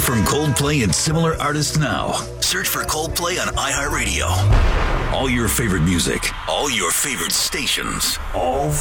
from Coldplay and similar artists now. Search for Coldplay on iHeartRadio. All your favorite music, all your favorite stations, all